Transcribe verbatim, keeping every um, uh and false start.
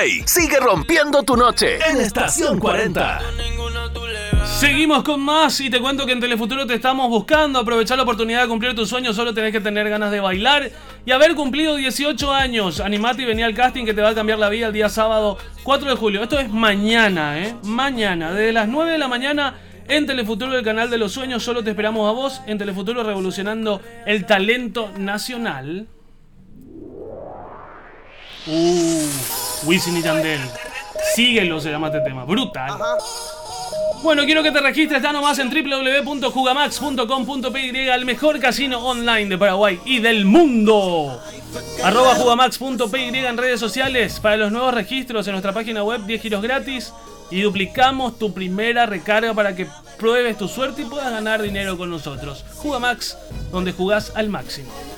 Play sigue rompiendo tu noche en Estación cuarenta. Seguimos con más y te cuento que en Telefuturo te estamos buscando. Aprovechar la oportunidad de cumplir tus sueños. Solo tenés que tener ganas de bailar y haber cumplido dieciocho años. Animate y vení al casting que te va a cambiar la vida el día sábado cuatro de julio. Esto es mañana, ¿eh? Mañana, desde las nueve de la mañana en Telefuturo, el canal de los sueños. Solo te esperamos a vos en Telefuturo, revolucionando el talento nacional. Uh, Wisin y Yandel. Síguelo, se llama este tema. Brutal. Ajá. Bueno, quiero que te registres ya nomás en doble u doble u doble u punto jugamax punto com punto pe y, el mejor casino online de Paraguay y del mundo. Arroba jugamax punto pe y en redes sociales. Para los nuevos registros en nuestra página web, diez giros gratis. Y duplicamos tu primera recarga para que pruebes tu suerte y puedas ganar dinero con nosotros. Jugamax, donde jugás al máximo.